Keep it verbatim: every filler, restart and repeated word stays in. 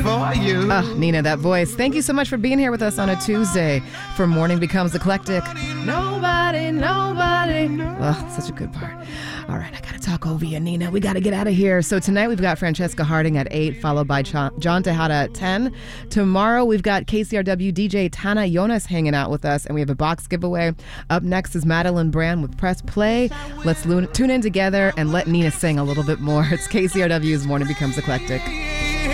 for you. Ah, Nina, that voice. Thank you so much for being here with us on a Tuesday for Morning Becomes Eclectic. Nobody, nobody. Oh, such a good part. All right, I got to talk over you, Nina. We got to get out of here. So tonight we've got Francesca Harding at eight, followed by John Tejada at ten. Tomorrow we've got K C R W D J Tana Jonas hanging out with us, and we have a box giveaway. Up next is Madeline Brand with Press Play. Let's lo- tune in together and let Nina sing a little bit more. It's K C R W's Morning Becomes Eclectic.